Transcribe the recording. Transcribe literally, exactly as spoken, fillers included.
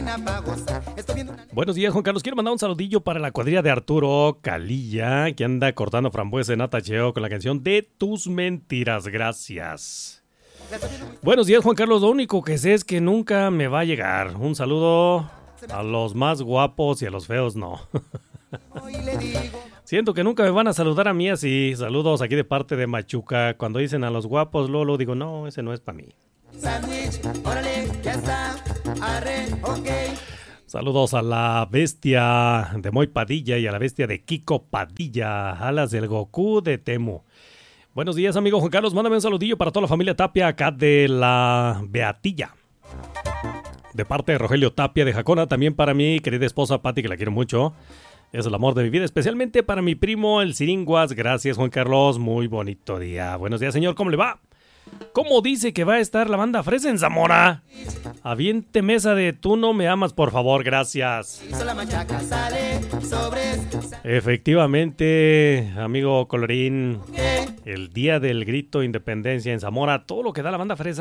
Buenos días, Juan Carlos. Quiero mandar un saludillo para la cuadrilla de Arturo Calilla, que anda cortando frambuesa en Atacheo con la canción de Tus Mentiras. Gracias. Buenos días, Juan Carlos. Lo único que sé es que nunca me va a llegar. Un saludo a los más guapos y a los feos no. Siento que nunca me van a saludar a mí así. Saludos aquí de parte de Machuca. Cuando dicen a los guapos, Lolo, digo, no, ese no es para mí. Saludos a la bestia de Moy Padilla y a la bestia de Kiko Padilla, alas del Goku de Temu. Buenos días, amigo Juan Carlos. Mándame un saludillo para toda la familia Tapia acá de la Beatilla. De parte de Rogelio Tapia de Jacona, también para mi querida esposa Pati, que la quiero mucho. Es el amor de mi vida, especialmente para mi primo el Siringuas. Gracias, Juan Carlos. Muy bonito día. Buenos días, señor. ¿Cómo le va? ¿Cómo dice que va a estar la banda Fresa en Zamora? Aviente mesa de Tú no me amas, por favor. Gracias. Efectivamente, amigo Colorín, el día del grito de independencia en Zamora, todo lo que da la banda Fresa.